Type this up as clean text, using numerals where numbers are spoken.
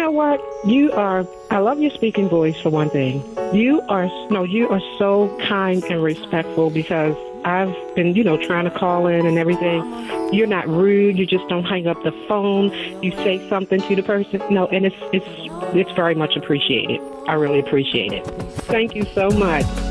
know what? I love your speaking voice for one thing. You are so kind and respectful because I've been, trying to call in and everything. You're not rude. You just don't hang up the phone. You say something to the person. No, and it's very much appreciated. I really appreciate it. Thank you so much.